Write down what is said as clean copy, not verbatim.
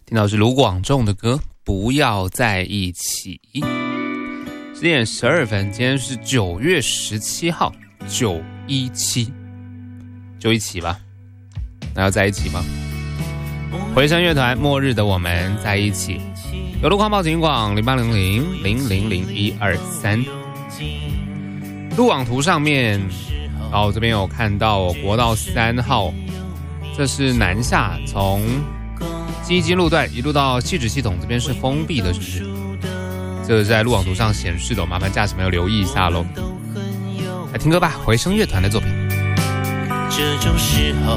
听到是卢广仲的歌《不要在一起》。10点12分，今天是9月17号，917，就一起吧。那要在一起吗？回声乐团《末日的我们在一起》，有路况报警广0800000123。路网图上面，这边有看到国道3号，这是南下从基金路段一路到汐止系统，这边是封闭的，是不是？这个在路网图上显示的，麻烦驾驶朋友留意一下咯。来听歌吧，回声乐团的作品。 这种时候